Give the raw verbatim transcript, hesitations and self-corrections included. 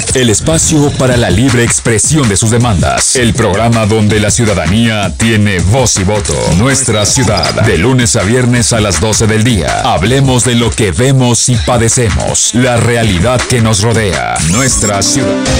el espacio para la libre expresión de sus demandas. El programa donde la ciudadanía tiene voz y voto. Nuestra ciudad, de lunes a viernes a las doce del día. Hablemos de lo que vemos y padecemos. La realidad que nos rodea. Nuestra ciudad.